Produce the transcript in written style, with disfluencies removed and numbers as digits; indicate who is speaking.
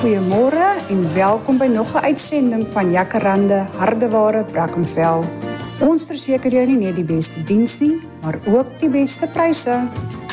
Speaker 1: Goeiemôre en welkom by nog 'n uitsending van Jacaranda Hardeware Brackenfell. Ons verseker jou nie net die beste diens nie, maar ook die beste pryse.